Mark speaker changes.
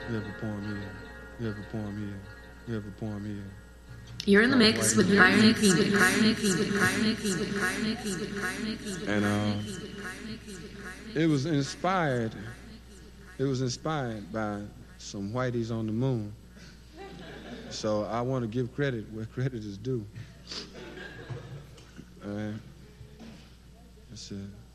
Speaker 1: You have a poem here. You have a poem here. You have a poem here.
Speaker 2: You're in the mix with Iron King.
Speaker 1: And it was inspired. It was inspired by some whiteys on the moon. So I want to give credit where credit is due. All right. That's it.